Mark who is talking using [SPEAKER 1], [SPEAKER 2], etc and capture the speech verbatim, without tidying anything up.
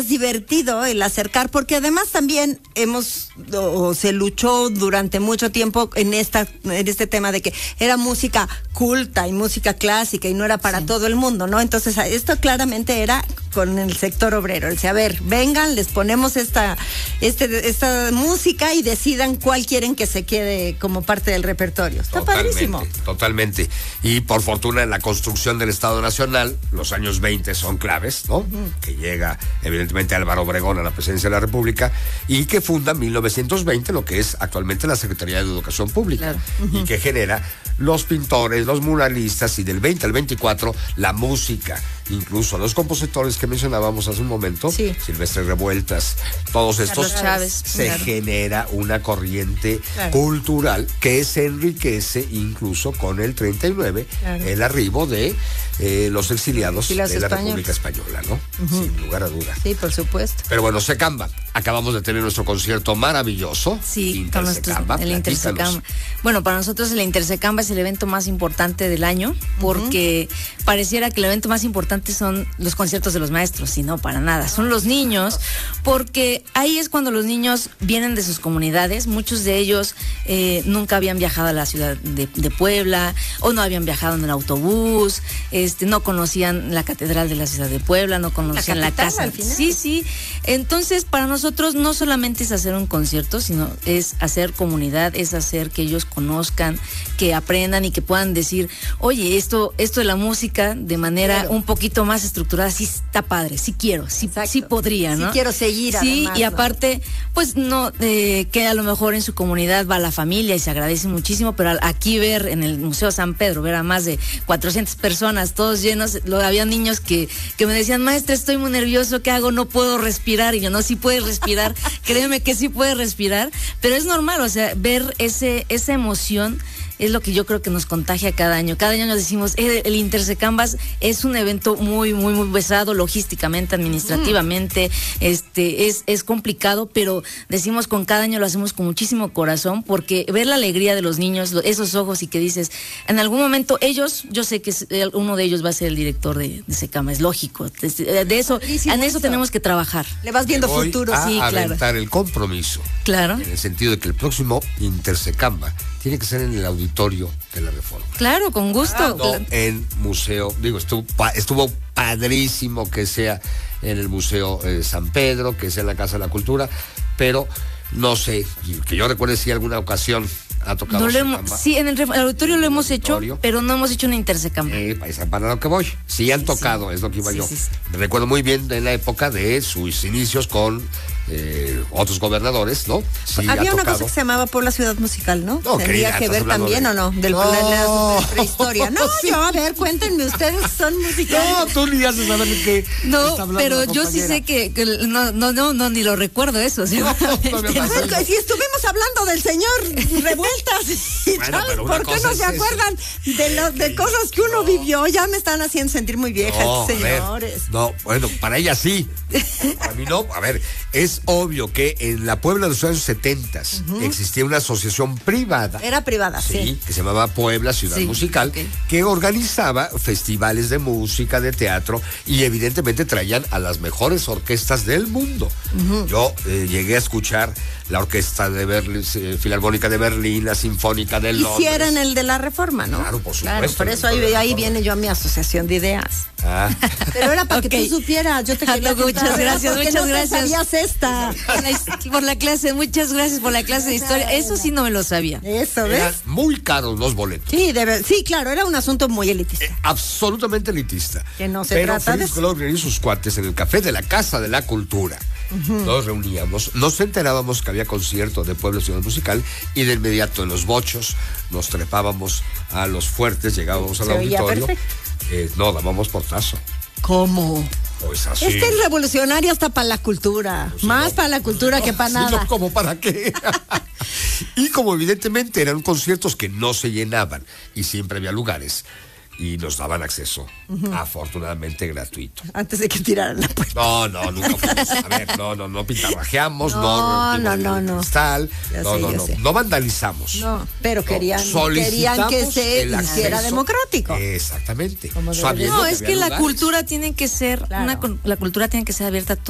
[SPEAKER 1] divertido el acercar, porque además también hemos o, o se luchó durante mucho tiempo en esta en este tema de que era música culta y música clásica y no era para sí. todo el mundo, ¿no? Entonces esto claramente era con el sector obrero, el decir, a ver, vengan, les ponemos esta este esta música y decidan cuál quieren que se quede como parte del repertorio. Está
[SPEAKER 2] totalmente,
[SPEAKER 1] padrísimo.
[SPEAKER 2] Totalmente. Y por fortuna en la construcción del Estado Nacional, los años veinte son claves, ¿no? Uh-huh. Que llega evidentemente Álvaro Obregón a la presidencia de la República y que funda en mil novecientos veinte lo que es actualmente la Secretaría de Educación Pública. Claro. Uh-huh. Y que genera los pintores, los muralistas y del veinte al veinticuatro la música, incluso los compositores que mencionábamos hace un momento, sí. Silvestre Revueltas, todos estos,
[SPEAKER 1] Carlos Chávez,
[SPEAKER 2] se claro. genera una corriente claro. cultural que se enriquece incluso con el treinta y nueve, claro. el arribo de eh, los exiliados de la españoles. República Española, ¿no? Uh-huh. Sin lugar a duda.
[SPEAKER 1] Sí, por supuesto.
[SPEAKER 2] Pero bueno, Secamba, acabamos de tener nuestro concierto maravilloso.
[SPEAKER 3] Sí, con nuestros, el Intersecamba. Bueno, para nosotros el Intersecamba es el evento más importante del año, porque uh-huh. pareciera que el evento más importante son los conciertos de los maestros, y no, para nada, son los niños, porque ahí es cuando los niños vienen de sus comunidades, muchos de ellos eh, nunca habían viajado a la ciudad de, de Puebla, o no habían viajado en el autobús, este, no conocían la catedral de la ciudad de Puebla, no conocían la, capital, la casa. Sí, sí. Entonces, para nosotros no solamente es hacer un concierto, sino es hacer comunidad, es hacer que ellos conozcan, que aprendan y que puedan decir, oye, esto, esto de la música de manera claro. un poquito más estructurada, sí está padre, sí quiero, sí, sí podría, ¿no?
[SPEAKER 1] Sí quiero seguir.
[SPEAKER 3] Sí,
[SPEAKER 1] además,
[SPEAKER 3] y aparte, ¿no? pues no, eh, que a lo mejor en su comunidad va la familia y se agradece muchísimo, pero aquí ver en el Museo San Pedro, ver a más de cuatrocientas personas, todos llenos, lo, había niños que, que me decían, maestra, estoy muy nervioso, ¿qué hago? No puedo respirar, y yo, no, sí puedes respirar, créeme que sí puedes respirar, pero es normal, o sea, ver ese, esa emoción es lo que yo creo que nos contagia cada año. Cada año nos decimos, eh, el Intersecambas es un evento muy, muy, muy pesado logísticamente, administrativamente, mm. este, es, es complicado, pero decimos con cada año lo hacemos con muchísimo corazón, porque ver la alegría de los niños, esos ojos, y que dices, en algún momento ellos, yo sé que uno de ellos va a ser el director de, de Secamba, es lógico, de, de eso, en eso, eso tenemos que trabajar.
[SPEAKER 1] Le vas viendo
[SPEAKER 2] voy
[SPEAKER 1] futuro.
[SPEAKER 2] A
[SPEAKER 1] sí,
[SPEAKER 2] aventar
[SPEAKER 1] claro.
[SPEAKER 2] el compromiso.
[SPEAKER 3] Claro.
[SPEAKER 2] En el sentido de que el próximo Intersecamba tiene que ser en el auditorio de la Reforma.
[SPEAKER 3] Claro, con gusto.
[SPEAKER 2] Ah, no en museo, digo, estuvo, estuvo padrísimo que sea en el Museo eh, San Pedro, que sea en la Casa de la Cultura, pero no sé, que yo recuerde si alguna ocasión ha tocado.
[SPEAKER 3] No lo hemos, sí, en el, el auditorio en lo el hemos auditorio. hecho, pero no hemos hecho una Intersecamba.
[SPEAKER 2] Eh, es para lo que voy. Sí han sí, tocado, sí. es lo que iba sí, yo. Sí, sí. Recuerdo muy bien de la época de sus inicios con eh, otros gobernadores, ¿no? Sí,
[SPEAKER 1] había una cosa que se llamaba Puebla Ciudad Musical, ¿no?
[SPEAKER 2] no
[SPEAKER 1] Tendría que ver también, de... ¿o no? Del,
[SPEAKER 2] no.
[SPEAKER 1] De la prehistoria. No, sí. yo, a ver, cuéntenme, ustedes son musicales.
[SPEAKER 2] No, tú ni haces saber de qué.
[SPEAKER 3] No, pero yo sí sé que, que no, no, no, no, ni lo recuerdo eso. O sea,
[SPEAKER 1] no, no, si estuvimos hablando del señor Revueltas, y bueno, Chávez, ¿por qué no se acuerdan de, lo, de cosas que uno no. vivió? Ya me están haciendo sentir muy vieja, no, señores.
[SPEAKER 2] Ver, no, bueno, para ella sí. Para mí no. A ver, es obvio que en la Puebla de los años setentas uh-huh. existía una asociación privada.
[SPEAKER 1] Era privada, sí.
[SPEAKER 2] sí. Que se llamaba Puebla Ciudad sí, Musical, okay. que organizaba festivales de música, de teatro, y evidentemente traían a las mejores orquestas del mundo. Uh-huh. Yo eh, llegué a escuchar la orquesta de Berlín, eh, Filarmónica de Berlín, la Sinfónica de Londres.
[SPEAKER 1] Hicieran el de la Reforma, ¿no?
[SPEAKER 2] Claro, por supuesto.
[SPEAKER 1] Claro, por eso ahí, ahí viene yo a mi asociación de ideas. Ah. Pero era para okay. que tú supieras, yo te quería
[SPEAKER 3] Muchas gracias, muchas
[SPEAKER 1] no
[SPEAKER 3] gracias.
[SPEAKER 1] Sabías esta.
[SPEAKER 3] Por la clase, muchas gracias por la clase de historia. Eso sí no me lo sabía.
[SPEAKER 1] Eso, ¿ves?
[SPEAKER 2] Eran muy caros los boletos.
[SPEAKER 1] Sí, debe, sí, claro, era un asunto muy elitista.
[SPEAKER 2] Eh, absolutamente elitista.
[SPEAKER 1] Que no se
[SPEAKER 2] Pero
[SPEAKER 1] trata
[SPEAKER 2] Félix
[SPEAKER 1] de...
[SPEAKER 2] Gloria y sus cuates en el café de la Casa de la Cultura. Uh-huh. Nos reuníamos, nos enterábamos que había concierto de Puebla Ciudad Musical y de inmediato en los bochos nos trepábamos a los fuertes, llegábamos al auditorio. Eh, no, dábamos portazo.
[SPEAKER 1] ¿Cómo?
[SPEAKER 2] Pues así.
[SPEAKER 1] Este es revolucionario hasta para la cultura. Pues más no, para la cultura no, que para nada.
[SPEAKER 2] No, ¿como para qué? Y como evidentemente eran conciertos que no se llenaban y siempre había lugares y nos daban acceso, uh-huh. afortunadamente gratuito.
[SPEAKER 1] Antes de que tiraran la puerta.
[SPEAKER 2] No, no, nunca fuimos. A ver, no, no, no pintarrajeamos,
[SPEAKER 1] no,
[SPEAKER 2] no,
[SPEAKER 1] no, no, no.
[SPEAKER 2] Cristal,
[SPEAKER 1] ya
[SPEAKER 2] no,
[SPEAKER 1] sé,
[SPEAKER 2] no, no,
[SPEAKER 1] sé.
[SPEAKER 2] no vandalizamos.
[SPEAKER 1] No, pero querían, no, querían que se hiciera democrático.
[SPEAKER 2] Exactamente.
[SPEAKER 3] No, es que la cultura tiene que ser, claro. una, la cultura tiene que ser abierta a todos.